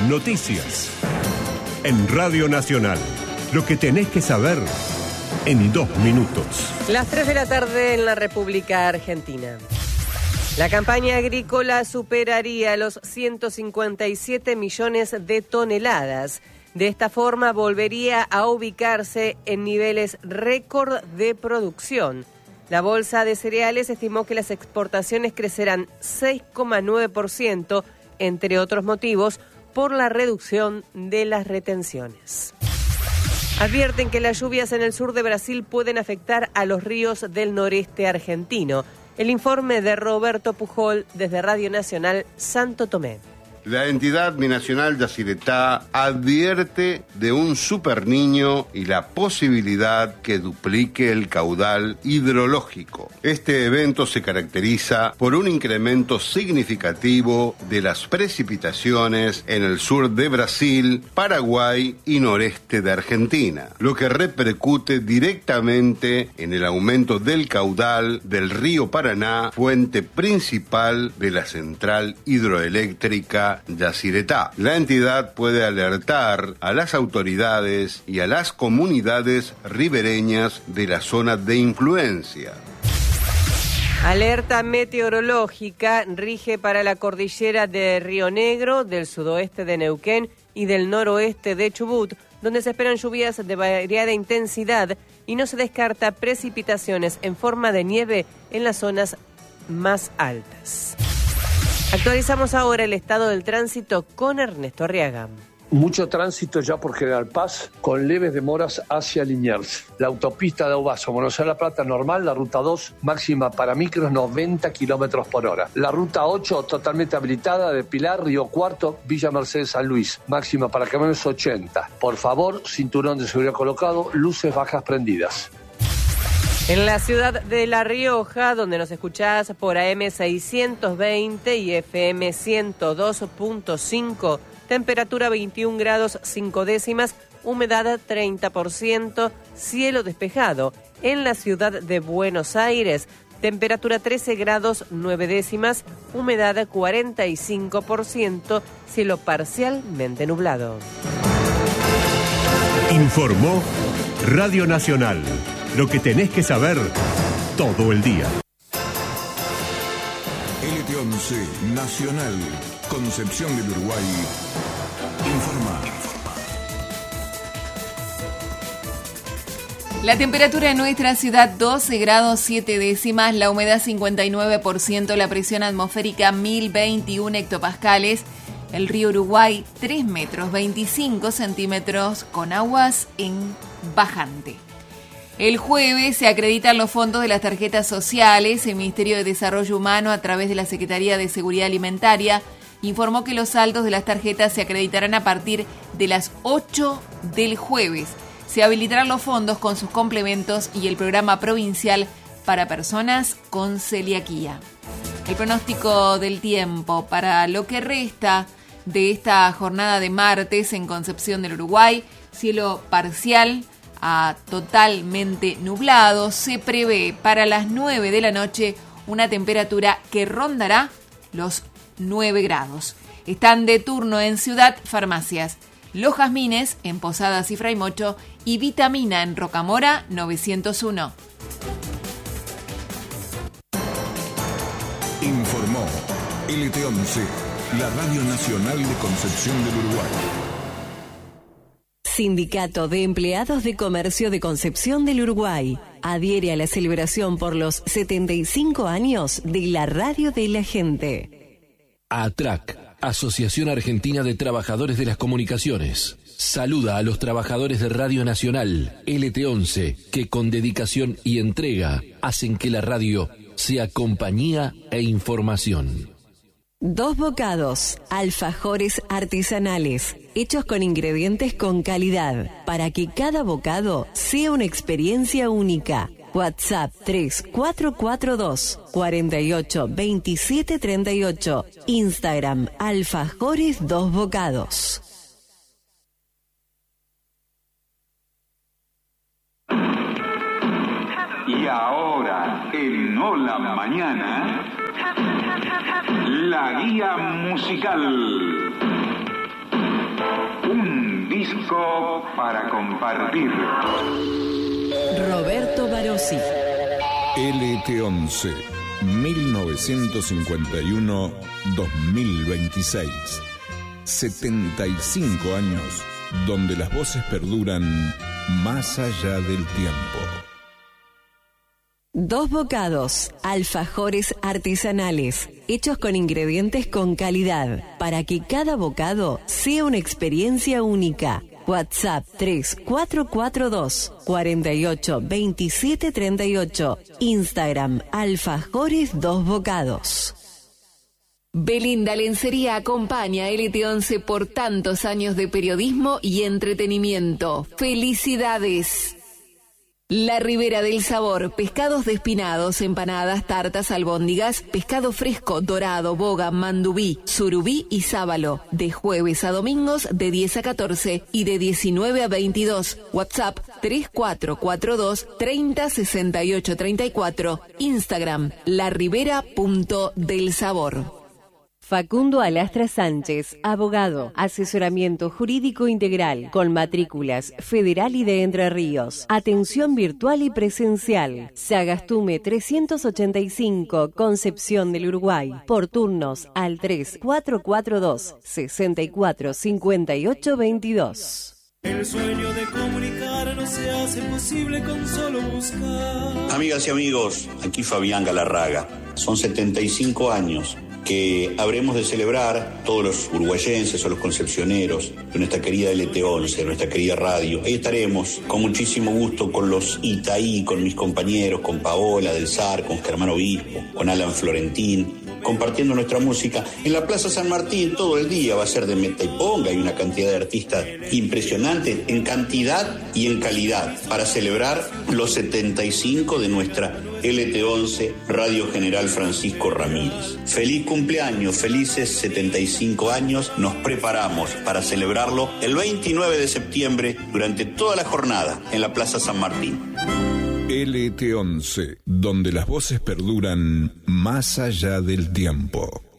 Noticias. En Radio Nacional. Lo que tenés que saber en 2 minutos. Las 3 de la tarde en la República Argentina. La campaña agrícola superaría los 157 millones de toneladas. De esta forma volvería a ubicarse en niveles récord de producción. La Bolsa de Cereales estimó que las exportaciones crecerán 6,9%, entre otros motivos, por la reducción de las retenciones. Advierten que las lluvias en el sur de Brasil pueden afectar a los ríos del noreste argentino. El informe de Roberto Pujol desde Radio Nacional Santo Tomé. La entidad binacional Yacyretá advierte de un superniño y la posibilidad que duplique el caudal hidrológico. Este evento se caracteriza por un incremento significativo de las precipitaciones en el sur de Brasil, Paraguay y noreste de Argentina, lo que repercute directamente en el aumento del caudal del río Paraná, fuente principal de la central hidroeléctrica Yacyretá. La entidad puede alertar a las autoridades y a las comunidades ribereñas de la zona de influencia. Alerta meteorológica rige para la cordillera de Río Negro, del sudoeste de Neuquén y del noroeste de Chubut, donde se esperan lluvias de variada intensidad y no se descarta precipitaciones en forma de nieve en las zonas más altas. Actualizamos ahora el estado del tránsito con Ernesto Arriaga. Mucho tránsito ya por General Paz, con leves demoras hacia Liniers. La autopista de Aubazo, Buenos Aires-La Plata normal, la ruta 2 máxima para micros 90 kilómetros por hora. La ruta 8 totalmente habilitada de Pilar, Río Cuarto, Villa Mercedes, San Luis, máxima para camiones 80. Por favor, cinturón de seguridad colocado, luces bajas prendidas. En la ciudad de La Rioja, donde nos escuchás por AM 620 y FM 102.5, temperatura 21 grados 5 décimas, humedad 30%, cielo despejado. En la ciudad de Buenos Aires, temperatura 13 grados 9 décimas, humedad 45%, cielo parcialmente nublado. Informó Radio Nacional. Lo que tenés que saber todo el día. LT11 Nacional, Concepción del Uruguay, informa. La temperatura en nuestra ciudad 12 grados 7 décimas, la humedad 59%, la presión atmosférica 1021 hectopascales, el río Uruguay 3 metros 25 centímetros con aguas en bajante. El jueves se acreditan los fondos de las tarjetas sociales. El Ministerio de Desarrollo Humano, a través de la Secretaría de Seguridad Alimentaria, informó que los saldos de las tarjetas se acreditarán a partir de las 8 del jueves. Se habilitarán los fondos con sus complementos y el programa provincial para personas con celiaquía. El pronóstico del tiempo para lo que resta de esta jornada de martes en Concepción del Uruguay: cielo parcial a totalmente nublado. Se prevé para las 9 de la noche una temperatura que rondará los 9 grados. Están de turno en Ciudad farmacias Los Jazmines en Posadas y Fraymocho y Vitamina en Rocamora 901. Informó LT11, la Radio Nacional de Concepción del Uruguay. Sindicato de Empleados de Comercio de Concepción del Uruguay adhiere a la celebración por los 75 años de la Radio de la Gente. ATRAC, Asociación Argentina de Trabajadores de las Comunicaciones, saluda a los trabajadores de Radio Nacional LT11 que con dedicación y entrega hacen que la radio sea compañía e información. Dos Bocados, alfajores artesanales, hechos con ingredientes con calidad, para que cada bocado sea una experiencia única. WhatsApp 3442 48 27 38. Instagram Alfajores Dos Bocados. Y ahora, en Hola Mañana, la guía musical. Un disco para compartir. Roberto Barossi. LT11, 1951-2026. 75 años donde las voces perduran más allá del tiempo. Dos Bocados, alfajores artesanales, hechos con ingredientes con calidad, para que cada bocado sea una experiencia única. WhatsApp 3442 48 27 38. Instagram Alfajores Dos Bocados. Belinda Lencería acompaña a LT11 por tantos años de periodismo y entretenimiento. ¡Felicidades! La Ribera del Sabor, pescados despinados, empanadas, tartas, albóndigas, pescado fresco, dorado, boga, mandubí, surubí y sábalo. De jueves a domingos de 10 a 14 y de 19 a 22. WhatsApp 3442 30 68 34. Instagram laribera.delsabor. Facundo Alastra Sánchez, abogado, asesoramiento jurídico integral, con matrículas federal y de Entre Ríos, atención virtual y presencial. Sagastume 385, Concepción del Uruguay, por turnos al 3442 64 58 22. El sueño de comunicar no se hace posible con solo buscar. Amigas y amigos, aquí Fabián Galarraga. Son 75 años que habremos de celebrar todos los uruguayenses o los concepcioneros de nuestra querida LT11, de nuestra querida radio. Ahí estaremos con muchísimo gusto con los Itaí, con mis compañeros, con Paola del SAR, con Germán Obispo, con Alan Florentín, compartiendo nuestra música. En la Plaza San Martín todo el día va a ser de meta y ponga. Hay una cantidad de artistas impresionante en cantidad y en calidad para celebrar los 75 de nuestra LT11 Radio General Francisco Ramírez. Feliz cumpleaños, felices 75 años. Nos preparamos para celebrarlo el 29 de septiembre durante toda la jornada en la Plaza San Martín. LT11, donde las voces perduran más allá del tiempo.